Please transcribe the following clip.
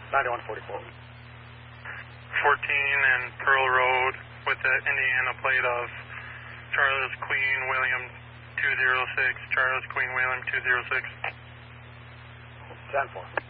9144. 14 and Pearl Road with the Indiana plate of Charles Queen William 206, Charles Queen William 206. 10-4.